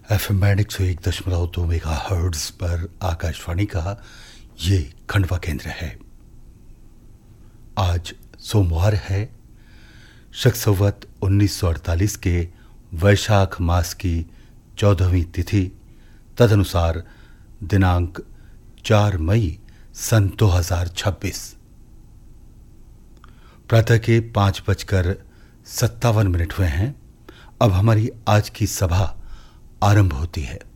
FM band 101.2 mega hertz पर आकाशवाणी का ये खंडवा केंद्र है। आज सोमवार है, शक 1948 के वैशाख मास की 14वीं तिथि, तदनुसार दिनांक 4 मई सन 2026। प्रातः के 5:57 हुए हैं। अब हमारी आज की सभा आरंभ होती है।